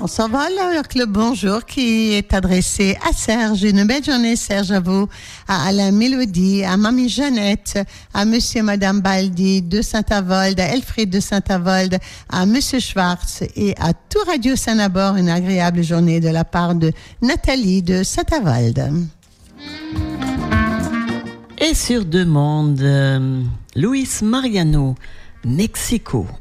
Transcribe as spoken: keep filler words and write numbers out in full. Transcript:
On s'en va avec le bonjour qui est adressé à Serge. Une belle journée, Serge, à vous, à Alain Mélodie, à Mamie Jeannette, à Monsieur et Madame Baldi de Saint-Avold, à Elfried de Saint-Avold, à Monsieur Schwartz et à tout Radio Saint-Nabord. Une agréable journée de la part de Nathalie de Saint-Avold. Et sur demande, euh, Luis Mariano, Mexico.